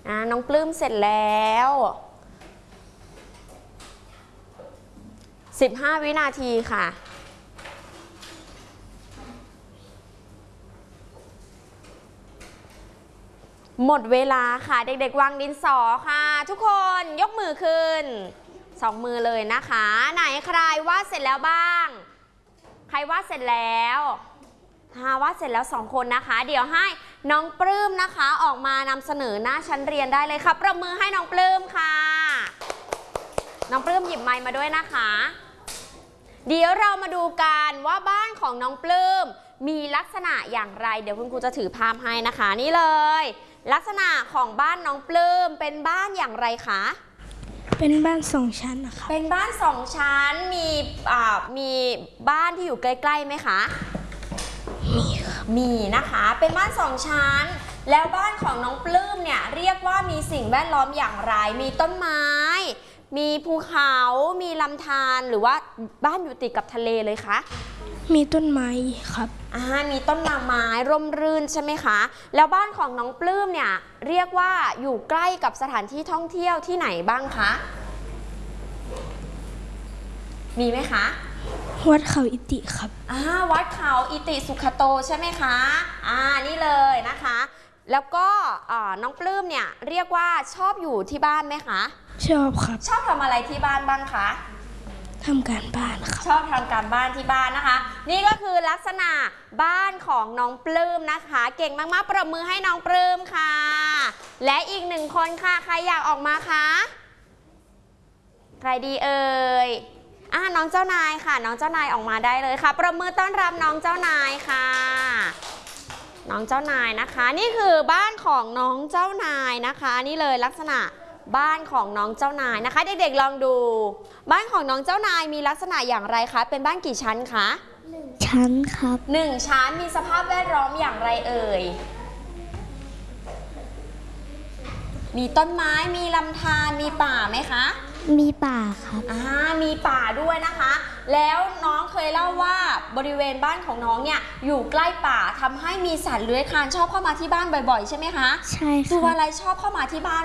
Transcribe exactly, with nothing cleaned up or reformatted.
อ่าน้องปลื้มเสร็จแล้วสิบห้าวินาทีค่ะหมดเวลาค่ะเด็กๆวางดินสอค่ะทุกคนยกมือขึ้นสองมือเลยนะคะไหนใครวาดเสร็จแล้วบ้างใครวาดเสร็จแล้วฮาวาดเสร็จแล้วสองคนนะคะเดี๋ยวให้น้องปลื้มนะคะออกมานำเสนอหน้าชั้นเรียนได้เลยค่ะประมือให้น้องปลื้มค่ะน้องปลื้มหยิบไมค์มาด้วยนะคะเดี๋ยวเรามาดูกันว่าบ้านของน้องปลื้มมีลักษณะอย่างไรเดี๋ยวคุณครูจะถือภาพให้นะคะนี่เลยลักษณะของบ้านน้องปลื้มเป็นบ้านอย่างไรคะเป็นบ้านสองชั้นนะคะเป็นบ้านสองชั้นมีอ่ามีบ้านที่อยู่ใกล้ๆไหมคะมีค่ะมีนะคะเป็นบ้านสองชั้นแล้วบ้านของน้องปลื้มเนี่ยเรียกว่ามีสิ่งแวดล้อมอย่างไรมีต้นไม้มีภูเขามีลำธารหรือว่าบ้านอยู่ติดกับทะเลเลยคะมีต้นไม้ครับอ่ามีต้นไม้ร่มรื่นใช่ไหมคะแล้วบ้านของน้องปลื้มเนี่ยเรียกว่าอยู่ใกล้กับสถานที่ท่องเที่ยวที่ไหนบ้างคะมีไหมคะวัดเขาอิติครับอ่าวัดเขาอิติสุขโตใช่ไหมคะอ่านี่เลยนะคะแล้วก็น้องปลื้มเนี่ยเรียกว่าชอบอยู่ที่บ้านไหมคะชอบครับชอบทำอะไรที่บ้านบ้างคะทำการบ้านครับชอบทำการบ้านที่บ้านนะคะนี่ก็คือลักษณะบ้านของน้องปลื้มนะคะเก่งมากๆประมือให้น้องปลื้มค่ะและอีกหนึ่งคนค่ะใครอยากออกมาคะใครดีเอ่ยอ่าน้องเจ้านายค่ะน้องเจ้านายออกมาได้เลยค่ะประมือต้อนรับน้องเจ้านายค่ะน้องเจ้านายนะคะนี่คือบ้านของน้องเจ้านายนะคะนี่เลยลักษณะบ้านของน้องเจ้านายนะคะเด็กๆลองดูบ้านของน้องเจ้านายมีลักษณะอย่างไรคะเป็นบ้านกี่ชั้นคะหนึ่งชั้นครับหนึ่งชั้นมีสภาพแวดล้อมอย่างไรเอ่ยมีต้นไม้มีลำธารมีป่าไหมคะมีป่าครับอ่ามีป่าด้วยนะคะแล้วน้องเคยเล่าว่าบริเวณบ้านของน้องเนี่ยอยู่ใกล้ป่าทำให้มีสัตว์เลื้อยคลานชอบเข้ามาที่บ้านบ่อยๆใช่ไหมคะใช่ค่ะตัวอะไรชอบเข้ามาที่บ้าน